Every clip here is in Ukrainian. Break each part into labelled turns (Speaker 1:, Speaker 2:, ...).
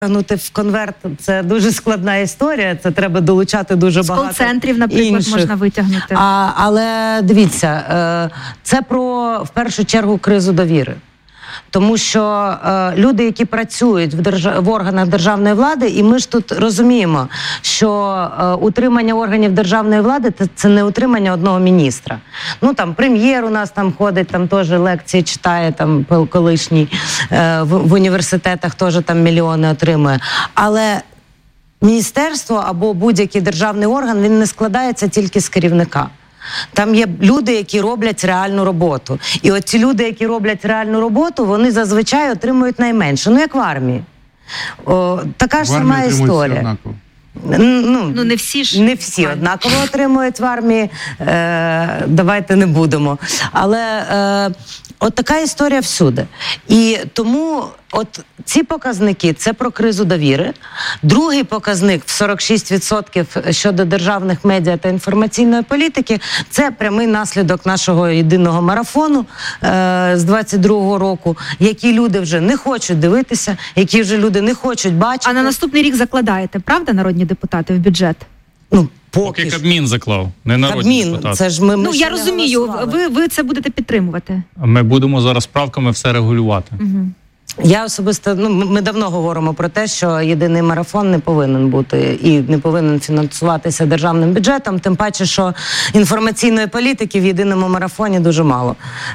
Speaker 1: В конверт – це дуже складна історія, це треба долучати дуже багато інших.
Speaker 2: З кол-центрів, наприклад, можна витягнути.
Speaker 1: Але дивіться, це про, в першу чергу, кризу довіри. Тому що люди, які працюють в органах державної влади, і ми ж тут розуміємо, що утримання органів державної влади – це не утримання одного міністра. Ну, там, прем'єр у нас там ходить, там теж лекції читає, там, колишній, в університетах теж там мільйони отримує. Але міністерство або будь-який державний орган, він не складається тільки з керівника. Там є люди, які роблять реальну роботу. І от ці люди, які роблять реальну роботу, вони зазвичай отримують найменше. Ну, як в армії. Така ж сама історія.
Speaker 2: Ну, не всі ж.
Speaker 1: Не всі однаково отримують в армії. Давайте не будемо. Але от така історія всюди. І тому от ці показники – це про кризу довіри. Другий показник в 46% щодо державних медіа та інформаційної політики – це прямий наслідок нашого єдиного марафону з 22-го року, які люди вже не хочуть дивитися, які вже люди не хочуть бачити.
Speaker 2: А на наступний рік закладаєте, правда, народні депутати, в бюджет?
Speaker 1: Ну,
Speaker 3: поки Кабмін заклав, не народні депутати.
Speaker 1: Це ж ми
Speaker 2: я розумію, ви це будете підтримувати.
Speaker 3: Ми будемо зараз правками все регулювати.
Speaker 2: Угу.
Speaker 1: Я особисто, ми давно говоримо про те, що єдиний марафон не повинен бути і не повинен фінансуватися державним бюджетом, тим паче, що інформаційної політики в єдиному марафоні дуже мало.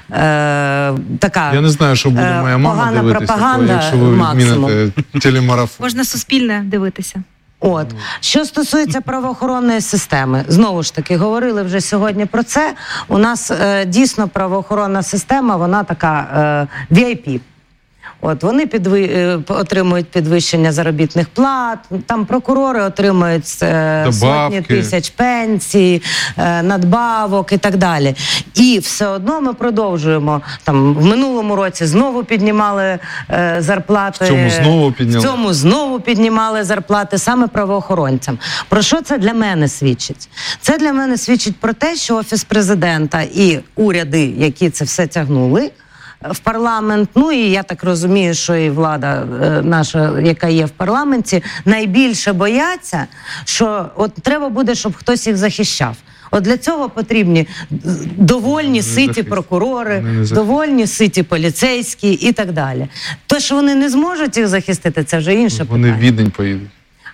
Speaker 1: Така
Speaker 4: я не знаю, що буде моя мама дивитися,
Speaker 1: пропаганда,
Speaker 4: якщо ви відміните телемарафон.
Speaker 2: Можна суспільне дивитися.
Speaker 1: От. Що стосується правоохоронної системи, знову ж таки, говорили вже сьогодні про це, у нас дійсно правоохоронна система, вона така VIP. От, вони отримують підвищення заробітних плат, там прокурори отримують сотні тисяч пенсій, надбавок і так далі. І все одно ми продовжуємо. Там, в минулому році знову піднімали зарплати.
Speaker 4: В цьому
Speaker 1: знову піднімали зарплати саме правоохоронцям. Про що це для мене свідчить? Це для мене свідчить про те, що Офіс президента і уряди, які це все тягнули в парламент, ну і я так розумію, що і влада наша, яка є в парламенті, найбільше бояться, що от треба буде, щоб хтось їх захищав. От для цього потрібні довольні ситі прокурори, довольні ситі поліцейські і так далі. То, що вони не зможуть їх захистити, це вже інше питання.
Speaker 4: Вони в Відень поїдуть.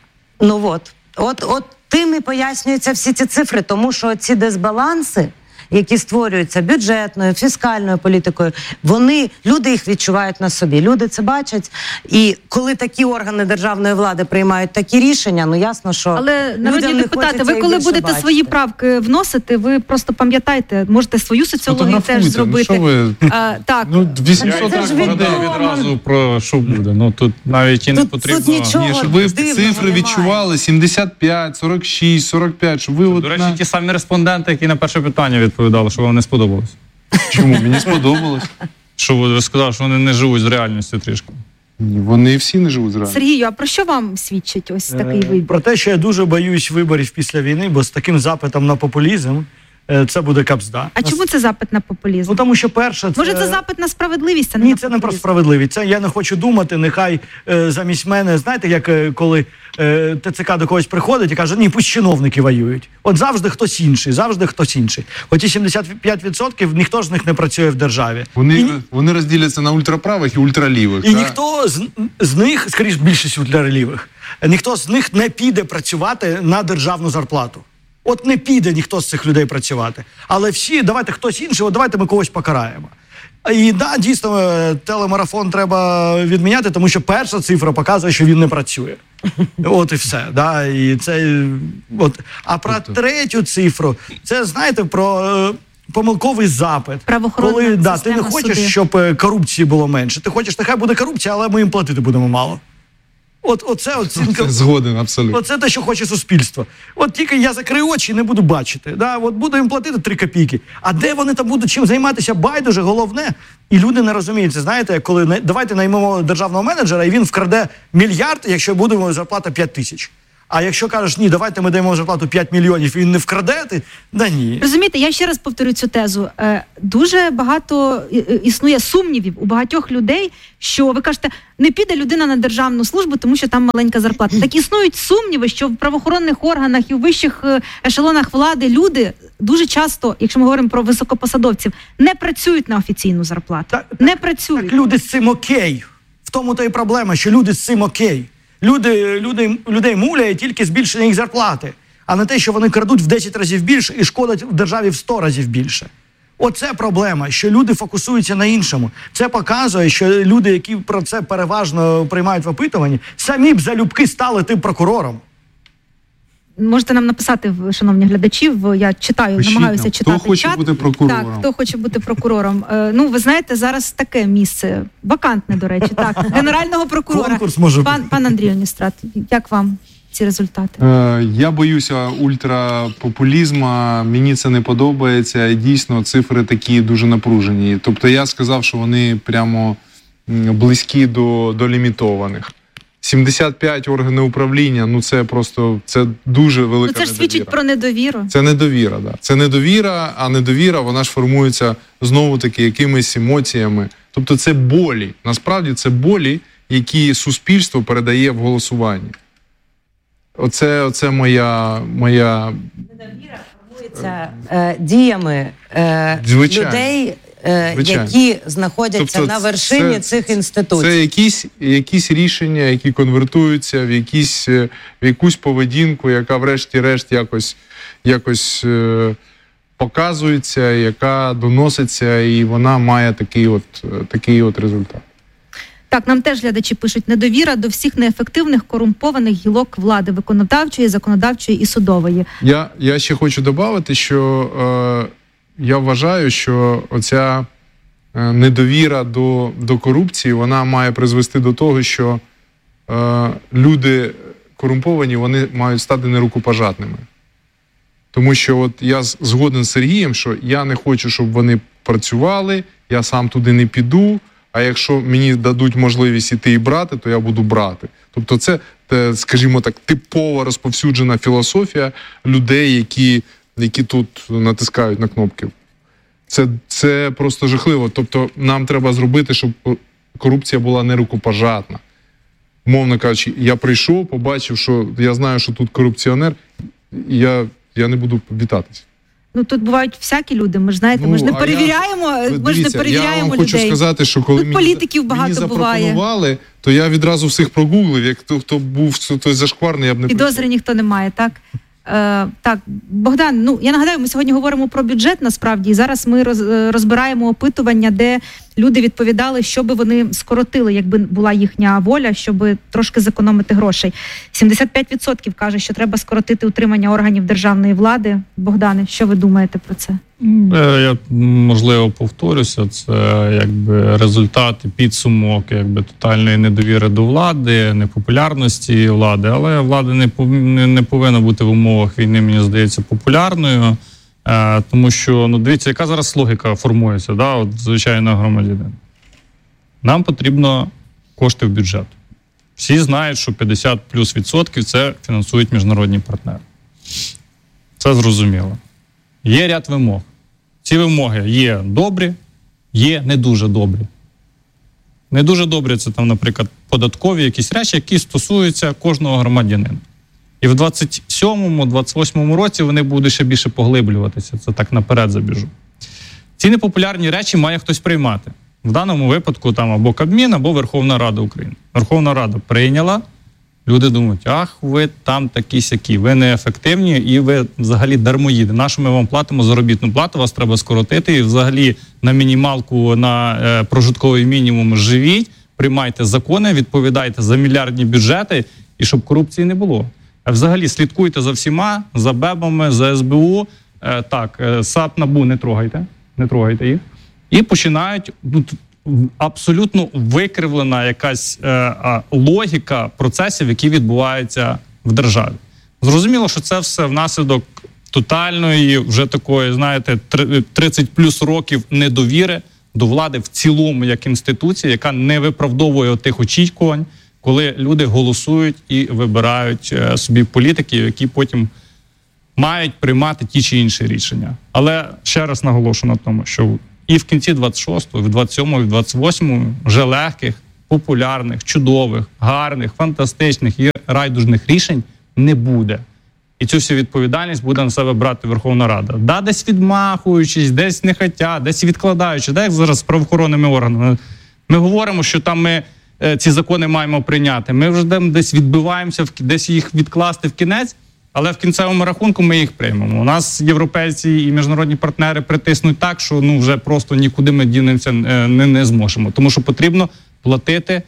Speaker 1: Ну от тим і пояснюються всі ці цифри, тому що ці дисбаланси, які створюються бюджетною, фіскальною політикою, люди їх відчувають на собі. Люди це бачать. І коли такі органи державної влади приймають такі рішення, ну ясно, що
Speaker 2: але, народні депутати, ви коли будете бачити свої правки вносити, ви просто пам'ятайте, можете свою соціологію теж зробити.
Speaker 4: Ну,
Speaker 2: так.
Speaker 4: Ну, 800
Speaker 3: відразу про що буде. Ну, тут навіть і не потрібно.
Speaker 1: Тут нічого
Speaker 4: щоб ви цифри відчували, 75, 46, 45, щоб ви...
Speaker 3: До речі, ті самі респонденти, які на перше питання відповідали, що вам не сподобалось.
Speaker 4: Чому? Мені сподобалось.
Speaker 3: Що ви сказали, що вони не живуть з реальністю трішки?
Speaker 4: Вони всі не живуть з реальністю.
Speaker 2: Сергію, а про що вам свідчить ось такий вибір?
Speaker 5: Про те, що я дуже боюсь виборів після війни, бо з таким запитом на популізм це буде капзда.
Speaker 2: А чому це запит на популізм?
Speaker 5: Ну, тому що перше...
Speaker 2: Може це запит на справедливість, а не
Speaker 5: Ні,
Speaker 2: на
Speaker 5: це
Speaker 2: популізм?
Speaker 5: не про справедливість. Це я не хочу думати, нехай замість мене, знаєте, як коли ТЦК до когось приходить і каже, ні, пусть чиновники воюють. От завжди хтось інший, завжди хтось інший. Оті 75% ніхто з них не працює в державі.
Speaker 4: Вони розділяться на ультраправих і ультралівих.
Speaker 5: І ніхто з них, скоріш більшість ультралівих, ніхто з них не піде працювати на державну зарплату. От не піде ніхто з цих людей працювати. Але всі, давайте хтось інший, от давайте ми когось покараємо. І да, дійсно, телемарафон треба відміняти, тому що перша цифра показує, що він не працює. От і все. Да? І це, от. А про третю цифру, це, знаєте, про помилковий запит. Коли ти не хочеш, щоб корупції було менше. Ти хочеш, нехай буде корупція, але ми їм платити будемо мало. Оце оцінка.
Speaker 4: Згоден, абсолютно.
Speaker 5: Оце те, що хоче суспільство. От тільки я закрию очі і не буду бачити. Да? От буду їм платити 3 копійки. А де вони там будуть чим займатися, байдуже, головне. І люди не розуміють. Це, знаєте, коли давайте наймемо державного менеджера, і він вкраде мільярд, якщо буде зарплата 5 тисяч. А якщо кажеш, ні, давайте ми даємо зарплату 5 мільйонів і він не вкраде, да ні.
Speaker 2: Розумієте, я ще раз повторю цю тезу. Дуже багато існує сумнівів у багатьох людей, що ви кажете, не піде людина на державну службу, тому що там маленька зарплата. Так існують сумніви, що в правоохоронних органах і в вищих ешелонах влади люди дуже часто, якщо ми говоримо про високопосадовців, не працюють на офіційну зарплату. Не працюють.
Speaker 5: Так люди з цим окей. В тому то і проблема, що люди з цим окей. Людей муляє тільки збільшення їх зарплати, а не те, що вони крадуть в 10 разів більше і шкодять в державі в 100 разів більше. Оце проблема, що люди фокусуються на іншому. Це показує, що люди, які про це переважно приймають в опитуванні, самі б залюбки стали тим прокурором.
Speaker 2: Можете нам написати, шановні глядачі, я читаю, намагаюся читати
Speaker 4: хто хоче
Speaker 2: чат.
Speaker 4: бути прокурором?
Speaker 2: Так, хто хоче бути прокурором. Ви знаєте, зараз таке місце, вакантне, до речі, так, генерального прокурора.
Speaker 5: Конкурс може бути.
Speaker 2: Пан Андрій Ністрат, як вам ці результати?
Speaker 4: Я боюся ультрапопулізму, мені це не подобається, і дійсно цифри такі дуже напружені. Тобто я сказав, що вони прямо близькі до лімітованих. 75 органів управління, це просто, це дуже велика недовіра.
Speaker 2: Це ж свідчить про недовіру.
Speaker 4: Це недовіра, да. Це недовіра, а недовіра, вона ж формується знову-таки якимись емоціями. Тобто це болі. Насправді це болі, які суспільство передає в голосуванні. Оце моя...
Speaker 1: Недовіра формується діями людей, які знаходяться на вершині цих інституцій.
Speaker 4: Це якісь рішення, які конвертуються в якусь поведінку, яка врешті-решт якось показується, яка доноситься, і вона має такий от результат.
Speaker 2: Так, нам теж глядачі пишуть: недовіра до всіх неефективних, корумпованих гілок влади, виконавчої, законодавчої і судової.
Speaker 4: Я ще хочу додати, що я вважаю, що оця недовіра до корупції, вона має призвести до того, що люди корумповані, вони мають стати нерукопожатними. Тому що от я згоден з Сергієм, що я не хочу, щоб вони працювали, я сам туди не піду, а якщо мені дадуть можливість іти і брати, то я буду брати. Тобто це, скажімо так, типова розповсюджена філософія людей, які тут натискають на кнопки. Це просто жахливо. Тобто нам треба зробити, щоб корупція була нерукопожатна. Мовно кажучи, я прийшов, побачив, що я знаю, що тут корупціонер, і я не буду вітатись.
Speaker 2: Тут бувають всякі люди, ми ж знаєте, ми ж не перевіряємо,
Speaker 4: я вам
Speaker 2: людей.
Speaker 4: хочу сказати, що коли
Speaker 2: політиків багато
Speaker 4: запропонували, то я відразу всіх прогуглив, як хто був той зашкварний, я б не прийшов.
Speaker 2: Підозри ніхто не має, так? Так, Богдан, я нагадаю, ми сьогодні говоримо про бюджет, насправді, і зараз ми розбираємо опитування, де люди відповідали, що би вони скоротили, якби була їхня воля, щоб трошки зекономити грошей. 75% каже, що треба скоротити утримання органів державної влади. Богдане, що ви думаєте про це?
Speaker 3: Я, можливо, повторюся, це якби результат і підсумок тотальної недовіри до влади, непопулярності влади, але влада не повинна бути в умовах війни, мені здається, популярною, тому що, дивіться, яка зараз логіка формується, звичайного громадянина. Нам потрібно кошти в бюджет. Всі знають, що 50+ % це фінансують міжнародні партнери. Це зрозуміло. Є ряд вимог. Ці вимоги є добрі, є не дуже добрі. Не дуже добрі – це, наприклад, податкові якісь речі, які стосуються кожного громадянина. І в 27-28 році вони будуть ще більше поглиблюватися. Це так наперед забіжу. Ці непопулярні речі має хтось приймати. В даному випадку або Кабмін, або Верховна Рада України. Верховна Рада прийняла. Люди думають, ви там такі-сякі, ви неефективні і ви взагалі дармоїди. Нащо ми вам платимо заробітну плату, вас треба скоротити і взагалі на мінімалку, на прожитковий мінімум живіть, приймайте закони, відповідайте за мільярдні бюджети і щоб корупції не було. Взагалі слідкуйте за всіма, за БЕБами, за СБУ, САП, НАБУ не трогайте їх. І починають... абсолютно викривлена якась логіка процесів, які відбуваються в державі. Зрозуміло, що це все внаслідок тотальної, вже такої, 30+ років недовіри до влади в цілому як інституції, яка не виправдовує тих очікувань, коли люди голосують і вибирають собі політиків, які потім мають приймати ті чи інші рішення. Але ще раз наголошу на тому, що і в кінці 26-го, і в 27-му, і в 28-му вже легких, популярних, чудових, гарних, фантастичних і райдужних рішень не буде. І цю всю відповідальність буде на себе брати Верховна Рада. Да, десь відмахуючись, десь не хотять, десь відкладаючи. Да, як зараз з правоохоронними органами. Ми говоримо, що там ми ці закони маємо прийняти. Ми вже десь відбиваємося, десь їх відкласти в кінець, але в кінцевому рахунку ми їх приймемо. У нас європейці і міжнародні партнери притиснуть так, що вже просто нікуди ми дінемося не зможемо. Тому що потрібно платити.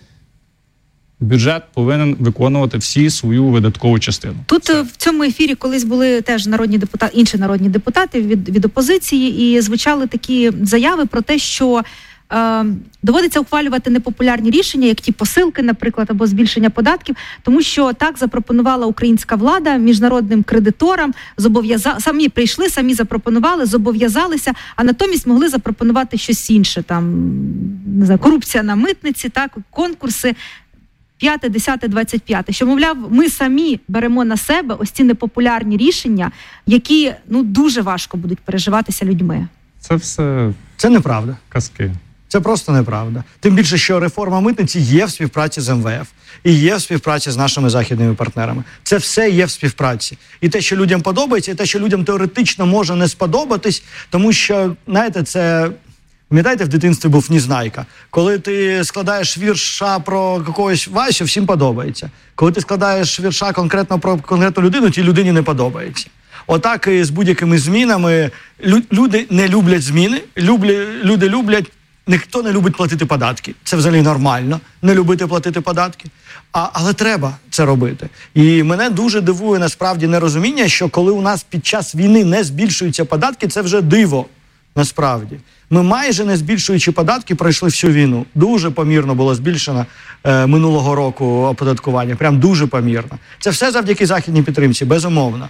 Speaker 3: Бюджет повинен виконувати всі свою видаткову частину.
Speaker 2: Тут в цьому ефірі колись були теж інші народні депутати від опозиції, і звучали такі заяви про те, що доводиться ухвалювати непопулярні рішення, як ті посилки, наприклад, або збільшення податків, тому що так запропонувала українська влада міжнародним кредиторам, самі прийшли, самі запропонували, зобов'язалися, а натомість могли запропонувати щось інше, там, не знаю, корупція на митниці, так, конкурси, 5, 10, 25, що, мовляв, ми самі беремо на себе ось ці непопулярні рішення, які, дуже важко будуть переживатися людьми.
Speaker 3: Це все...
Speaker 5: Це неправда.
Speaker 3: Казки.
Speaker 5: Це просто неправда. Тим більше, що реформа митниці є в співпраці з МВФ і є в співпраці з нашими західними партнерами. Це все є в співпраці. І те, що людям подобається, і те, що людям теоретично може не сподобатись, тому що, знаєте, це... Пам'ятаєте, в дитинстві був Незнайка. Коли ти складаєш вірша про якогось Васю, всім подобається. Коли ти складаєш вірша конкретно про конкретну людину, тій людині не подобається. Отак і з будь-якими змінами. Люди не люблять зміни, люди люблять, ніхто не любить платити податки. Це взагалі нормально, не любити платити податки. Але треба це робити. І мене дуже дивує насправді нерозуміння, що коли у нас під час війни не збільшуються податки, це вже диво. Насправді. Ми майже не збільшуючи податки пройшли всю війну. Дуже помірно було збільшено минулого року оподаткування. Прям дуже помірно. Це все завдяки західній підтримці, безумовно.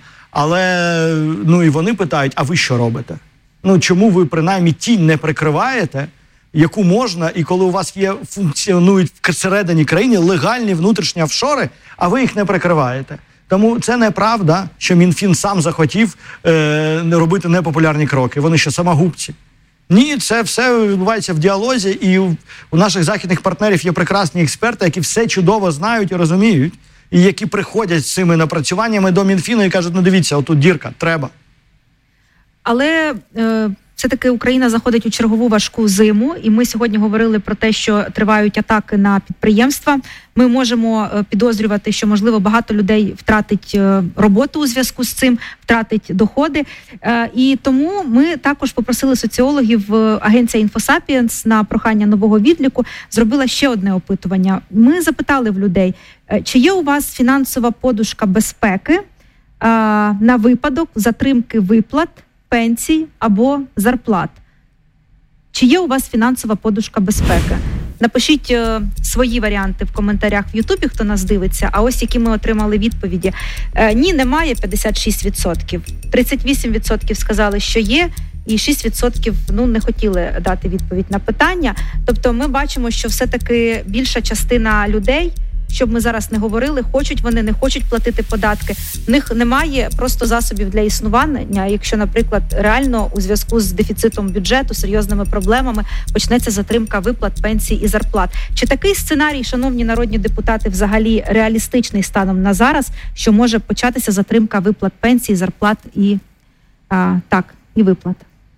Speaker 5: Але, і вони питають, а ви що робите? Чому ви принаймні тінь не прикриваєте, яку можна, і коли у вас функціонують всередині країни легальні внутрішні офшори, а ви їх не прикриваєте? Тому це неправда, що Мінфін сам захотів робити непопулярні кроки. Вони що, самогубці? Ні, це все відбувається в діалозі, і у наших західних партнерів є прекрасні експерти, які все чудово знають і розуміють, і які приходять з цими напрацюваннями до Мінфіну і кажуть, дивіться, отут дірка, треба.
Speaker 2: Але... Все-таки Україна заходить у чергову важку зиму, і ми сьогодні говорили про те, що тривають атаки на підприємства. Ми можемо підозрювати, що, можливо, багато людей втратить роботу у зв'язку з цим, втратить доходи. І тому ми також попросили соціологів, агенція «Інфосапіенс» на прохання нового відліку зробила ще одне опитування. Ми запитали в людей, чи є у вас фінансова подушка безпеки на випадок затримки виплат, пенсій або зарплат. Чи є у вас фінансова подушка безпеки? Напишіть свої варіанти в коментарях в Ютубі, хто нас дивиться, а ось які ми отримали відповіді. Ні, немає, 56%. 38% сказали, що є, і 6% не хотіли дати відповідь на питання. Тобто ми бачимо, що все-таки більша частина людей, щоб ми зараз не говорили, хочуть вони, не хочуть платити податки. В них немає просто засобів для існування, якщо, наприклад, реально у зв'язку з дефіцитом бюджету, серйозними проблемами почнеться затримка виплат, пенсій і зарплат. Чи такий сценарій, шановні народні депутати, взагалі реалістичний станом на зараз, що може початися затримка виплат пенсій, зарплат і виплат?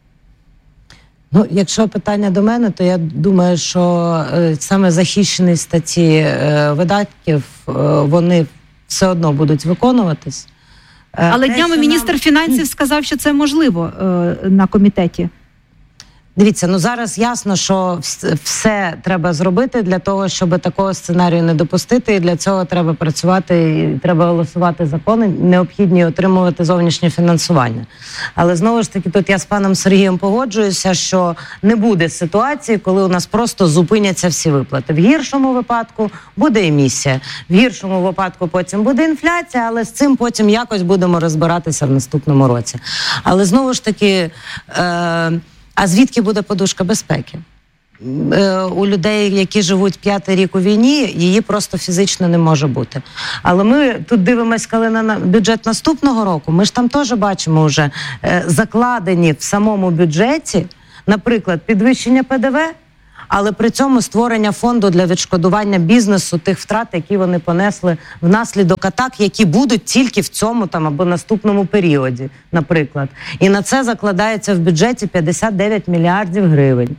Speaker 1: Якщо питання до мене, то я думаю, що саме захищені статті видатків, вони все одно будуть виконуватись.
Speaker 2: Але днями міністр фінансів сказав, що це можливо на комітеті.
Speaker 1: Дивіться, зараз ясно, що все треба зробити для того, щоб такого сценарію не допустити, і для цього треба працювати, і треба голосувати закони, необхідні отримувати зовнішнє фінансування. Але знову ж таки, тут я з паном Сергієм погоджуюся, що не буде ситуації, коли у нас просто зупиняться всі виплати. В гіршому випадку буде емісія, в гіршому випадку потім буде інфляція, але з цим потім якось будемо розбиратися в наступному році. Але знову ж таки... А звідки буде подушка безпеки? у людей, які живуть 5-й рік у війні, її просто фізично не може бути. Але ми тут дивимося, коли на бюджет наступного року, ми ж там теж бачимо вже закладені в самому бюджеті, наприклад, підвищення ПДВ, але при цьому створення фонду для відшкодування бізнесу тих втрат, які вони понесли внаслідок атак, які будуть тільки в цьому там або наступному періоді, наприклад. І на це закладається в бюджеті 59 мільярдів гривень.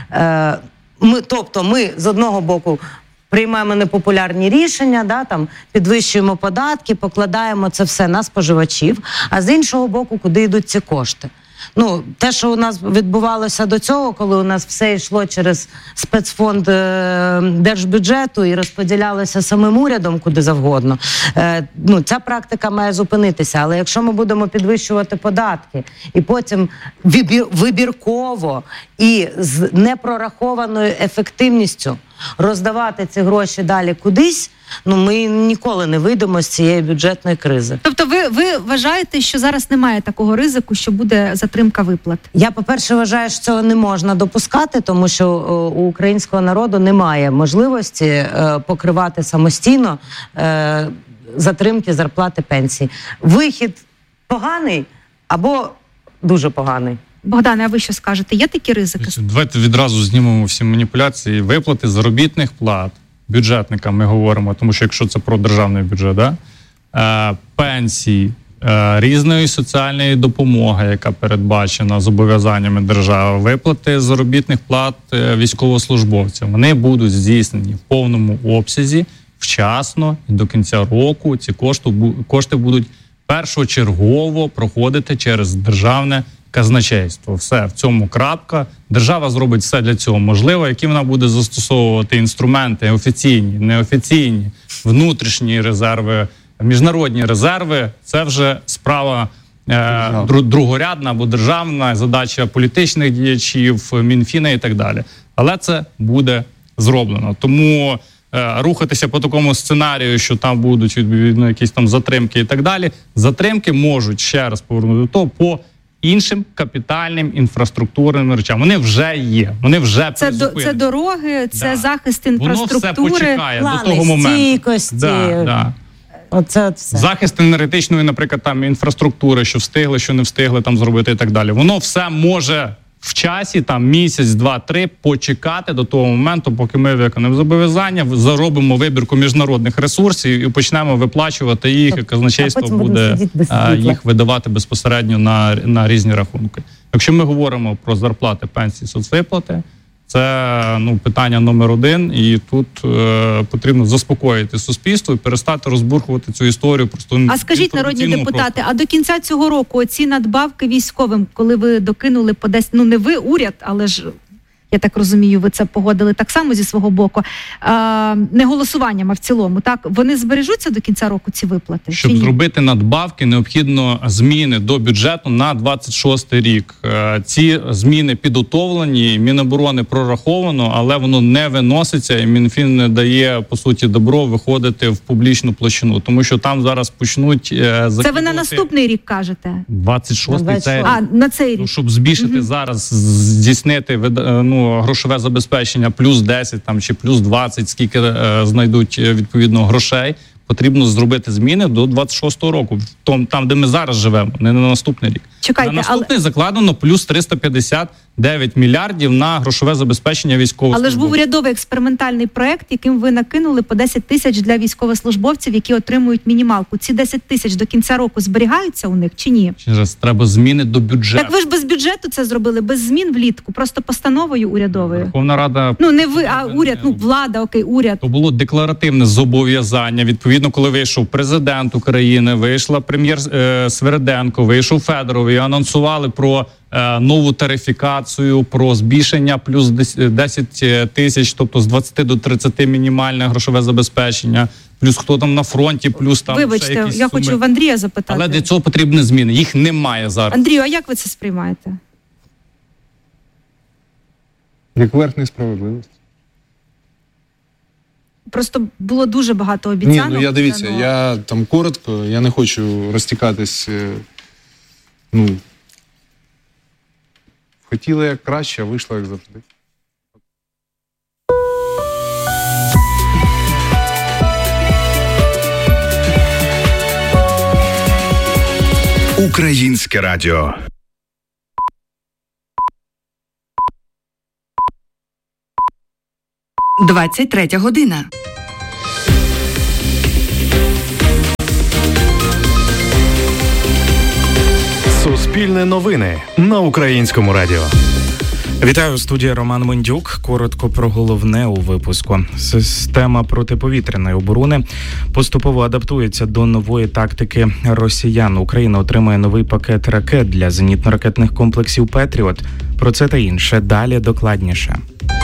Speaker 1: Тобто ми з одного боку приймаємо непопулярні рішення, да, там, підвищуємо податки, покладаємо це все на споживачів, а з іншого боку, куди йдуть ці кошти. Ну, те, що у нас відбувалося до цього, коли у нас все йшло через спецфонд держбюджету і розподілялося самим урядом куди завгодно, ну, ця практика має зупинитися. Але якщо ми будемо підвищувати податки і потім вибірково і з непрорахованою ефективністю роздавати ці гроші далі кудись, ну, ми ніколи не вийдемо з цієї бюджетної кризи.
Speaker 2: Тобто ви вважаєте, що зараз немає такого ризику, що буде затримка виплат?
Speaker 1: Я, по-перше, вважаю, що цього не можна допускати, тому що у українського народу немає можливості покривати самостійно затримки зарплати, пенсій. Вихід поганий або дуже поганий.
Speaker 2: Богдане, а ви що скажете? Є такі ризики?
Speaker 3: Давайте відразу знімемо всі маніпуляції. Виплати заробітних плат бюджетникам ми говоримо, тому що якщо це про державний бюджет, да? Пенсії, різної соціальної допомоги, яка передбачена зобов'язаннями держави, виплати заробітних плат військовослужбовцям, вони будуть здійснені в повному обсязі, вчасно і до кінця року ці кошти будуть першочергово проходити через державне казначейство. Все, в цьому крапка. Держава зробить все для цього можливе. Які вона буде застосовувати інструменти офіційні, неофіційні, внутрішні резерви, міжнародні резерви, це вже справа другорядна або державна, задача політичних діячів, Мінфіна і так далі. Але це буде зроблено. Тому рухатися по такому сценарію, що там будуть відповідно якісь там затримки і так далі. Затримки можуть, ще раз повернути до того, по іншим капітальним інфраструктурним речам. Вони вже є, вони вже призупинені.
Speaker 2: Це дороги, це захист інфраструктури.
Speaker 3: Воно все почекає
Speaker 1: плани
Speaker 3: до того моменту.
Speaker 1: Стійкості. Оце все.
Speaker 3: Захист енергетичної, наприклад, там інфраструктури, що встигли, що не встигли там зробити і так далі. Воно все може в часі, там місяць, 2-3 почекати до того моменту, поки ми виконаємо зобов'язання, заробимо вибірку міжнародних ресурсів і почнемо виплачувати їх, і казначейство буде їх видавати безпосередньо на різні рахунки. Якщо ми говоримо про зарплати, пенсії, соцвиплати, це питання номер один, і тут потрібно заспокоїти суспільство і перестати розбурхувати цю історію.
Speaker 2: А скажіть, народні депутати, а до кінця цього року оці надбавки військовим, коли ви докинули по 10, не ви, уряд, але ж, я так розумію, ви це погодили так само зі свого боку, не голосуванням, а в цілому, так? Вони збережуться до кінця року, ці виплати?
Speaker 3: Щоб зробити надбавки, необхідно зміни до бюджету на 26 рік. Ці зміни підготовлені, Міноборони прораховано, але воно не виноситься, і Мінфін не дає, по суті, добро виходити в публічну площину, тому що там зараз почнуть закидувати...
Speaker 2: Це ви на наступний рік кажете?
Speaker 3: 26-й це...
Speaker 2: на цей рік.
Speaker 3: Щоб збільшити зараз, здійснити грошове забезпечення плюс 10 там, чи плюс 20, скільки знайдуть відповідно грошей, потрібно зробити зміни до 26-го року, там, де ми зараз живемо, не на наступний рік.
Speaker 2: Чекайте,
Speaker 3: на наступний закладено плюс 359 мільярдів на грошове забезпечення військовослужбовців.
Speaker 2: Але ж був урядовий експериментальний проект, яким ви накинули по 10 тисяч для військовослужбовців, які отримують мінімалку. Ці 10 тисяч до кінця року зберігаються у них чи ні?
Speaker 3: Через треба зміни до бюджету.
Speaker 2: Так ви ж без бюджету це зробили, без змін влітку, просто постановою урядовою.
Speaker 3: Верховна Рада...
Speaker 2: не ви, а уряд, влада, окей, уряд.
Speaker 3: То було декларативне зобов'язання. Відповідно, коли вийшов президент України, вийшла прем'єр Свериденко, вийшов Федоров і анонсували про нову тарифікацію, про збільшення плюс 10 тисяч, тобто з 20 до 30 мінімальне грошове забезпечення, плюс хто там на фронті, плюс там
Speaker 2: Вибачте,
Speaker 3: ще якісь
Speaker 2: я
Speaker 3: суми.
Speaker 2: хочу в Андрія запитати.
Speaker 3: Але для цього потрібні зміни. Їх немає зараз.
Speaker 2: Андрію, а як ви це сприймаєте?
Speaker 4: Як верх несправедливості.
Speaker 2: Просто було дуже багато обіцянок.
Speaker 4: Ні, я дивіться, я там коротко, я не хочу розтікатись. Хотіли як краще, а вийшло як завжди.
Speaker 6: Українське радіо.
Speaker 7: – 23 година.
Speaker 6: Суспільне новини на Українському радіо.
Speaker 8: Вітаю, студія Роман Мендюк. Коротко про головне у випуску. Система протиповітряної оборони поступово адаптується до нової тактики росіян. Україна отримує новий пакет ракет для зенітно-ракетних комплексів «Петріот». Про це та інше далі докладніше.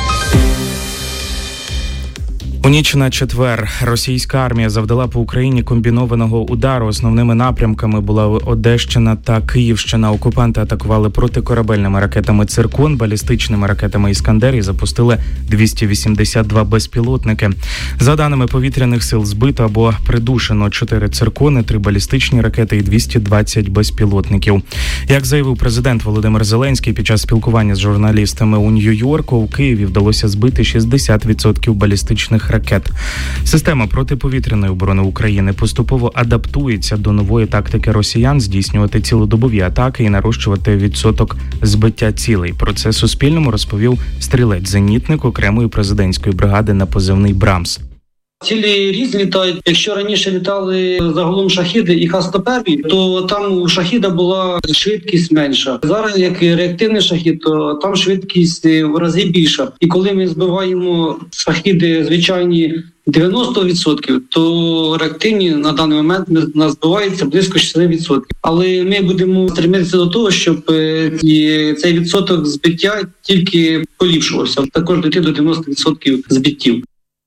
Speaker 8: У ніч на четвер російська армія завдала по Україні комбінованого удару. Основними напрямками була Одещина та Київщина. Окупанти атакували протикорабельними ракетами «Циркон», балістичними ракетами «Іскандер» і запустили 282 безпілотники. За даними повітряних сил, збито або придушено 4 «Циркони», 3 балістичні ракети і 220 безпілотників. Як заявив президент Володимир Зеленський під час спілкування з журналістами у Нью-Йорку, у Києві вдалося збити 60% балістичних ракет. Система протиповітряної оборони України поступово адаптується до нової тактики росіян здійснювати цілодобові атаки і нарощувати відсоток збиття цілей. Про це Суспільному розповів стрілець-зенітник окремої президентської бригади на позивний «Брамс».
Speaker 9: Цілі різні літають. Якщо раніше літали загалом шахіди і Х-101, то там у шахіда була швидкість менша. Зараз, як і реактивний шахід, то там швидкість в рази більша. І коли ми збиваємо шахіди звичайні 90%, то реактивні на даний момент нас збивається близько 60%. Але ми будемо стремитися до того, щоб цей відсоток збиття тільки поліпшувався. Також дійти до 90% збиттів.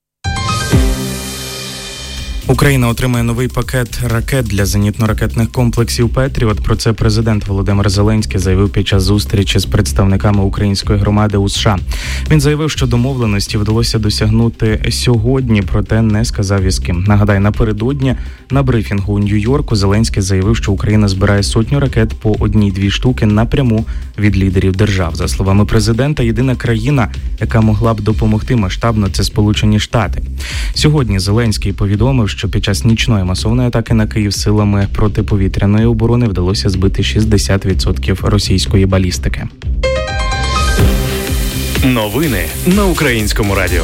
Speaker 8: Україна отримає новий пакет ракет для зенітно-ракетних комплексів «Петріот». Про це президент Володимир Зеленський заявив під час зустрічі з представниками української громади у США. Він заявив, що домовленості вдалося досягнути сьогодні, проте не сказав із ким. Нагадаю, напередодні на брифінгу у Нью-Йорку Зеленський заявив, що Україна збирає 100 ракет по 1-2 штуки напряму від лідерів держав. За словами президента, єдина країна, яка могла б допомогти масштабно, це Сполучені Штати. Сьогодні Зеленський повідомив, що під час нічної масовної атаки на Київ силами протиповітряної оборони вдалося збити 60% російської балістики.
Speaker 6: Новини на Українському радіо.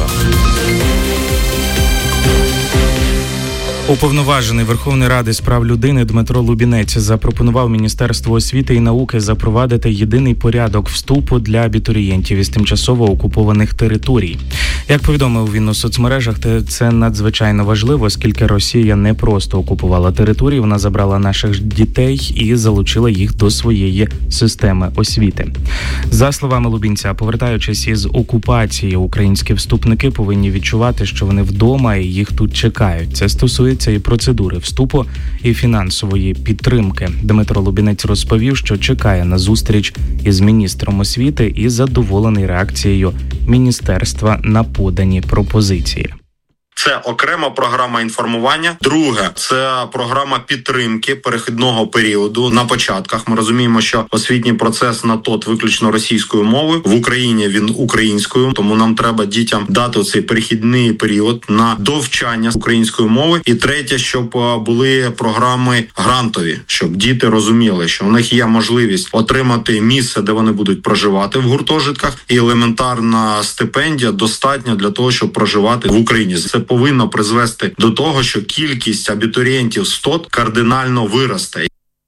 Speaker 8: Уповноважений Верховної Ради з прав людини Дмитро Лубінець запропонував Міністерству освіти і науки запровадити єдиний порядок вступу для абітурієнтів із тимчасово окупованих територій. Як повідомив він у соцмережах, це надзвичайно важливо, оскільки Росія не просто окупувала території, вона забрала наших дітей і залучила їх до своєї системи освіти. За словами Лубінця, повертаючись із окупації, українські вступники повинні відчувати, що вони вдома і їх тут чекають. Це стосується і процедури вступу, і фінансової підтримки. Дмитро Лубінець розповів, що чекає на зустріч із міністром освіти і задоволений реакцією міністерства на подані пропозиції.
Speaker 10: Це окрема програма інформування. Друге – це програма підтримки перехідного періоду на початках. Ми розуміємо, що освітній процес на ТОТ виключно російською мовою. В Україні він українською, тому нам треба дітям дати цей перехідний період на довчання української мови. І третє, щоб були програми грантові, щоб діти розуміли, що у них є можливість отримати місце, де вони будуть проживати в гуртожитках, і елементарна стипендія достатня для того, щоб проживати в Україні. Це повинно призвести до того, що кількість абітурієнтів з ТОТ кардинально виросте.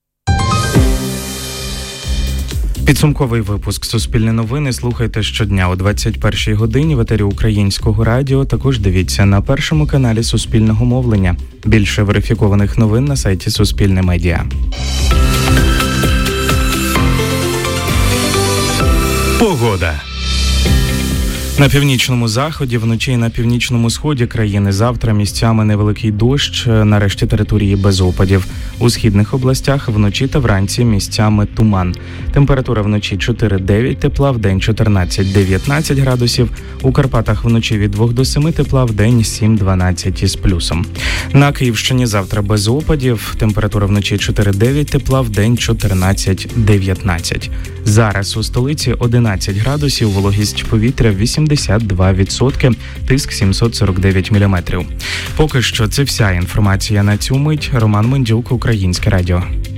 Speaker 8: Підсумковий випуск «Суспільне новини» слухайте щодня о 21-й годині в етері Українського радіо. Також дивіться на першому каналі Суспільного мовлення. Більше верифікованих новин на сайті Суспільне Медіа.
Speaker 6: Погода.
Speaker 8: На північному заході, вночі і на північному сході країни завтра місцями невеликий дощ, на решті території без опадів. У східних областях вночі та вранці місцями туман. Температура вночі 4-9 тепла, вдень 14-19 градусів. У Карпатах вночі від 2 до 7 тепла, вдень 7-12 із плюсом. На Київщині завтра без опадів. Температура вночі 4-9 тепла, вдень 14-19. Зараз у столиці 11 градусів, вологість повітря 82%, тиск 749 міліметрів. Поки що це вся інформація на цю мить. Роман Мендюк, Українське радіо.